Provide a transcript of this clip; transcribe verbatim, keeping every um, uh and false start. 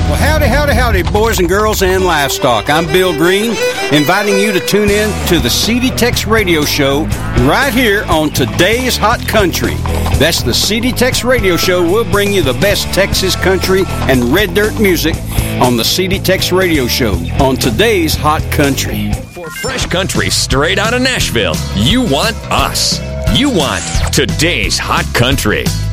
Well, howdy, howdy, howdy, boys and girls and livestock. I'm Bill Green, inviting you to tune in to the C D Tex Radio Show right here on Today's Hot Country. That's the C D Tex Radio Show. We'll bring you the best Texas country and red dirt music on the C D Tex Radio Show on Today's Hot Country. For fresh country straight out of Nashville, you want us. You want Today's Hot Country.